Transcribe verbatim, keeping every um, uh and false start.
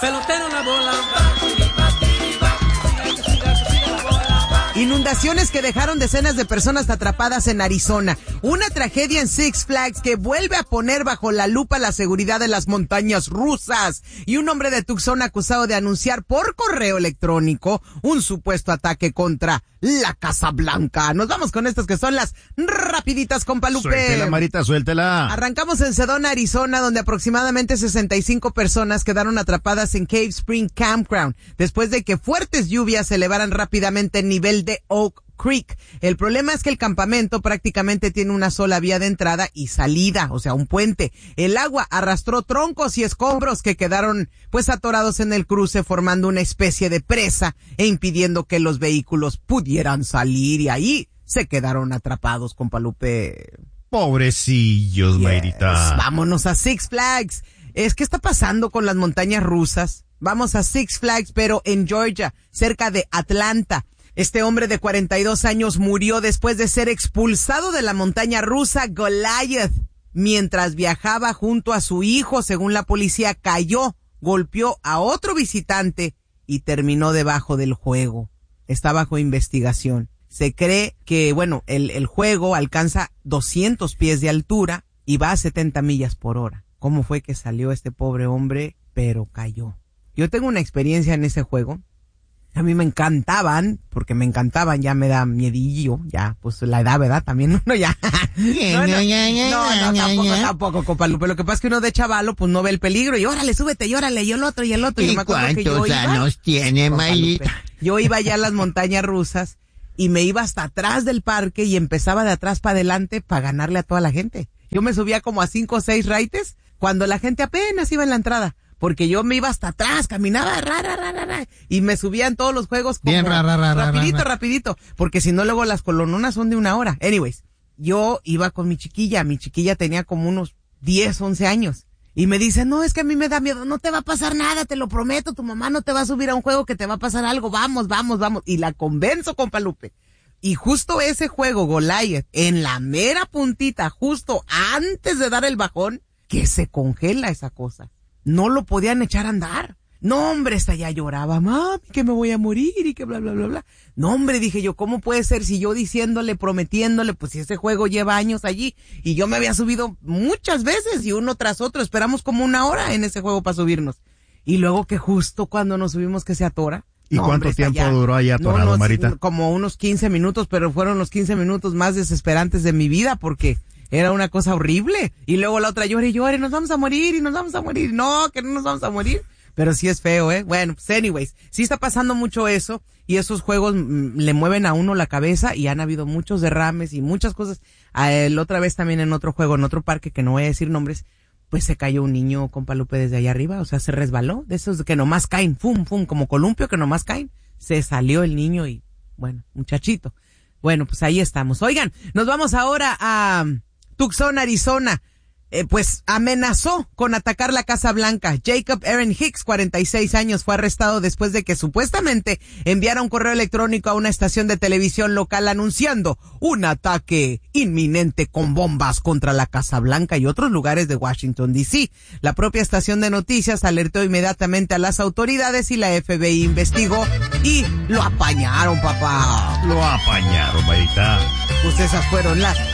pelotero la bola. Inundaciones que dejaron decenas de personas atrapadas en Arizona. Una tragedia en Six Flags que vuelve a poner bajo la lupa la seguridad de las montañas rusas. Y un hombre de Tucson acusado de anunciar por correo electrónico un supuesto ataque contra la Casa Blanca. Nos vamos con estas que son las rapiditas, compa Lupe. Suéltela, Marita, suéltela. Arrancamos en Sedona, Arizona, donde aproximadamente sesenta y cinco personas quedaron atrapadas en Cave Spring Campground después de que fuertes lluvias elevaran rápidamente el nivel de Oak Creek. El problema es que el campamento prácticamente tiene una sola vía de entrada y salida, o sea, un puente. El agua arrastró troncos y escombros que quedaron pues atorados en el cruce, formando una especie de presa e impidiendo que los vehículos pudieran salir, y ahí se quedaron atrapados, compa Lupe. Pobrecillos, yes. Mayrita. Vámonos a Six Flags. Es que está pasando con las montañas rusas. Vamos a Six Flags, pero en Georgia, cerca de Atlanta. Este hombre de cuarenta y dos años murió después de ser expulsado de la montaña rusa Goliath. Mientras viajaba junto a su hijo, según la policía, cayó, golpeó a otro visitante y terminó debajo del juego. Está bajo investigación. Se cree que, bueno, el, el juego alcanza doscientos pies de altura y va a setenta millas por hora. ¿Cómo fue que salió este pobre hombre? Pero cayó. Yo tengo una experiencia en ese juego. A mí me encantaban, porque me encantaban, ya me da miedillo, ya, pues la edad, ¿verdad? También uno ya. no, no, no, no, tampoco, tampoco, compa Lupe. Lo que pasa es que uno de chavalo, pues no ve el peligro, y órale, súbete, y órale, y el otro, y el otro. ¿Y, y me acuerdo que yo cuántos iba, años tiene, Mayrita? Yo iba ya a las montañas rusas, y me iba hasta atrás del parque, y empezaba de atrás para adelante para ganarle a toda la gente. Yo me subía como a cinco o seis raites, cuando la gente apenas iba en la entrada. Porque yo me iba hasta atrás, caminaba, ra, ra, ra, ra, ra, y me subía en todos los juegos como Bien, ra, ra, ra, rapidito, ra, ra. rapidito, porque si no luego las colononas son de una hora. Anyways, yo iba con mi chiquilla, mi chiquilla tenía como unos diez, once años, y me dice, no, es que a mí me da miedo, no te va a pasar nada, te lo prometo, tu mamá no te va a subir a un juego que te va a pasar algo, vamos, vamos, vamos, y la convenzo, compa Lupe. Y justo ese juego, Goliath, en la mera puntita, justo antes de dar el bajón, que se congela esa cosa. No lo podían echar a andar. No, hombre, esta ya lloraba, mami, que me voy a morir y que bla, bla, bla, bla. No, hombre, dije yo, ¿cómo puede ser si yo diciéndole, prometiéndole, pues si ese juego lleva años allí y yo me había subido muchas veces y uno tras otro, esperamos como una hora en ese juego para subirnos. Y luego que justo cuando nos subimos que se atora. ¿Y no, cuánto hombre, tiempo ya, duró ahí atorado, no, no, Marita? Como unos quince minutos, pero fueron los quince minutos más desesperantes de mi vida porque era una cosa horrible. Y luego la otra llora y llora y nos vamos a morir y nos vamos a morir. No, que no nos vamos a morir. Pero sí es feo, ¿eh? Bueno, pues anyways, sí está pasando mucho eso y esos juegos mm, le mueven a uno la cabeza y han habido muchos derrames y muchas cosas. Eh, la otra vez también en otro juego, en otro parque que no voy a decir nombres, pues se cayó un niño, compa Lupe, desde allá arriba. O sea, se resbaló de esos que nomás caen, fum, fum, como columpio que nomás caen. Se salió el niño y, bueno, muchachito. Bueno, pues ahí estamos. Oigan, nos vamos ahora a Tucson, Arizona. Eh, pues amenazó con atacar la Casa Blanca. Jacob Aaron Hicks, cuarenta y seis años, fue arrestado después de que supuestamente enviara un correo electrónico a una estación de televisión local anunciando un ataque inminente con bombas contra la Casa Blanca y otros lugares de Washington, D C La propia estación de noticias alertó inmediatamente a las autoridades y la F B I investigó y lo apañaron, papá. Lo apañaron, Marita. Pues esas fueron las